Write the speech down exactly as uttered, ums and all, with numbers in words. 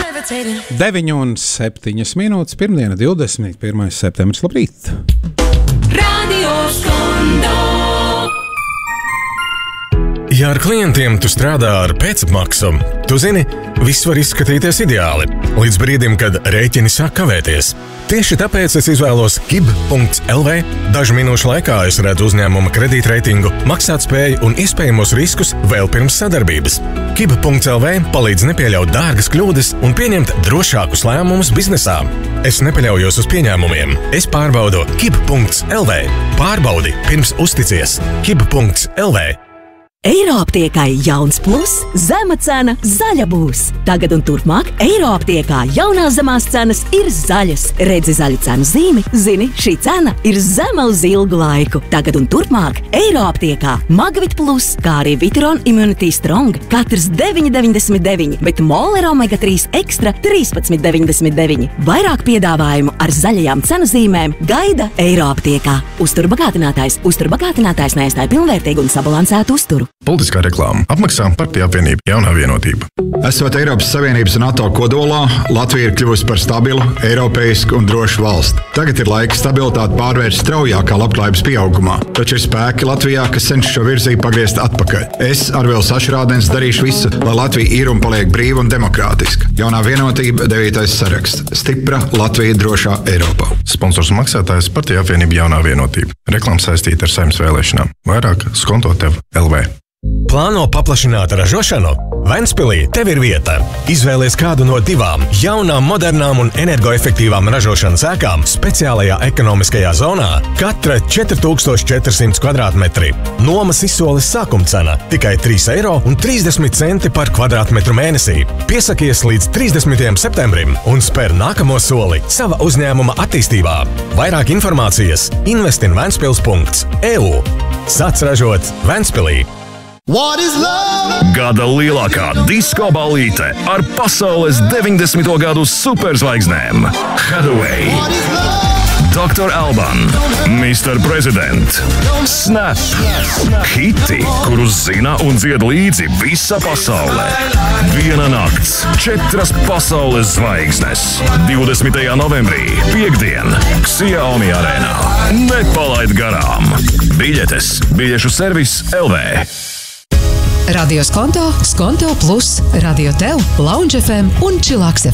deviņi un septiņas minūtes, pirmdiena, divdesmit pirmais septembris. Labrīt! Radio Skondo. Ja ar klientiem tu strādā ar pēcapmaksu, tu zini, viss var izskatīties ideāli, līdz brīdim, kad rēķini sāk kavēties. Tieši tāpēc es izvēlos kib punkts el vē. Dažu minūšu laikā es redzu uzņēmuma kredītreitingu, maksātspēju un iespējamos riskus vēl pirms sadarbības. kib punkts el vē palīdz nepieļaut dārgas kļūdas un pieņemt drošākus lēmumus biznesā. Es nepaļaujos uz pieņēmumiem. Es pārbaudu kib punkts el vē. Pārbaudi pirms uzticies. kib punkts el vē. Eiroaptiekai jauns plus, zema cena, zaļa būs. Tagad un turpmāk Eiroaptiekā jaunās zemās cenas ir zaļas. Redzi zaļu cenu zīmi, zini, šī cena ir zema uz ilgu laiku. Tagad un turpmāk Eiroaptiekā Magvit plus, kā arī Viteron Immunity Strong, katrs deviņi deviņdesmit deviņi, bet Moler Omega trīs Extra trīspadsmit deviņdesmit deviņi. Vairāk piedāvājumu ar zaļajām cenu zīmēm gaida Eiroaptiekā. Uzturbagātinātājs, uzturbagātinātājs neaizstāja pilnvērtīgu un sabalansētu uzturu. Politiskā reklāma apmaksā Partija apvienība Jaunā vienotība. Esot Eiropas Savienības un NATO kodolā, Latvija ir kļuvusi par stabilu, eiropeisku un drošu valsti. Tagad ir laiks stabilitāti pārvērst straujākā labklājības pieaugumā, taču ir spēki Latvijā, kas cenšas šo virzību pagriezt atpakaļ. Es, Arvils Ašrādens, darīšu visu, lai Latvija ir un paliek brīva un demokrātiska. Jaunā vienotība, devītais saraksts. Stipra Latvija drošā Eiropā. Sponsors un maksātājs Partija apvienība Jaunā vienotība. Reklāma saistīta ar Saeimas vēlēšanām. Vairāk skonto tev el vē. Plāno paplašināt ražošanu? Ventspilī tev ir vieta. Izvēlies kādu no divām jaunām, modernām un energoefektīvām ražošanas ēkām speciālajā ekonomiskajā zonā, katra četri tūkstoši četri simti kvadrātmetri. Nomas izsoles sākumcena tikai trīs eiro un trīsdesmit centi par kvadrātmetru mēnesī. Piesakies līdz trīsdesmitajam septembrim un spēr nākamo soli sava uzņēmuma attīstībā. Vairāk informācijas investin ventspils punkts e u. Sāc ražot Ventspilī. Gada lielākā disko ballīte ar pasaules deviņdesmito gadu superzvaigznēm Hathaway, doktor Alban, mister President, Snap, hiti, kurus zina un dzied līdzi visa pasaule. Viena nakts, četras pasaules zvaigznes. divdesmitajā novembrī, piekdien, Xiaomi arēnā. Nepalaid garām! Biļetes, biļešu servis el vē. Radio Skonto, Skonto Plus, Radio Tev, Lounge ef em un Chillax ef em.